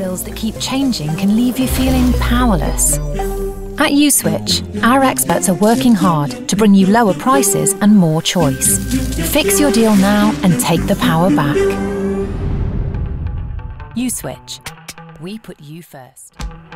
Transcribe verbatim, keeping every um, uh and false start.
bills that keep changing can leave you feeling powerless. At Uswitch, our experts are working hard to bring you lower prices and more choice. Fix your deal now and take the power back. Uswitch. We put you first.